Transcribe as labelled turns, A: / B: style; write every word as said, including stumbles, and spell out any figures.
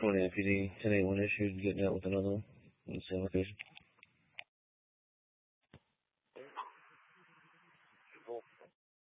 A: twenty M P D, ten eighty-one issued, getting out with another one in the same location.